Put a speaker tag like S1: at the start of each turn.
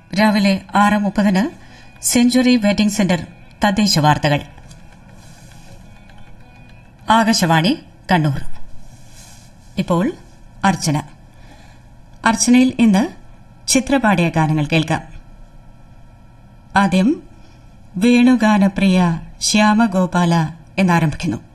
S1: രാവിലെ 6:30 century wedding centre തദ്ദേശ വാർത്തകൾ. ആകാശവാണി കണ്ണൂർ. ഇപ്പോൾ അർച്ചന. അർച്ചനയിൽ ഇന്ന് ചിത്രപാടിയ ഗാനങ്ങൾ കേൾക്കാം. ആദ്യം വേണുഗാനപ്രിയ ശ്യാമഗോപാല എന്നാരംഭിക്കുന്നു.